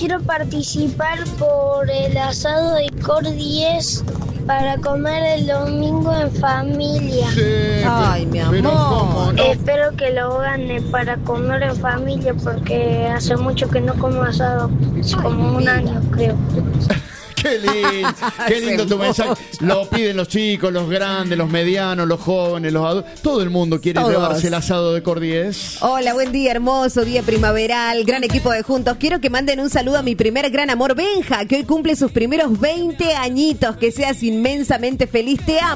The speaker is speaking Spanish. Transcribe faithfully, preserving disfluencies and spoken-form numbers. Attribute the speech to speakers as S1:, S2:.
S1: quiero participar por el asado de Cordies para comer el domingo en familia.
S2: Sí,
S3: Ay, mi amor.
S2: pero ¿cómo no?
S1: Espero que lo gane para comer en familia porque hace mucho que no como asado, es como un año creo.
S2: Qué lindo, qué lindo tu mensaje. Lo piden los chicos, los grandes, los medianos, los jóvenes, los adultos. Todo el mundo quiere
S3: Todos.
S2: llevarse el asado de Cordies.
S3: Hola, buen día, hermoso día primaveral, gran equipo de Juntos. Quiero que manden un saludo a mi primer gran amor, Benja, que hoy cumple sus primeros veinte añitos. Que seas inmensamente feliz, te amo.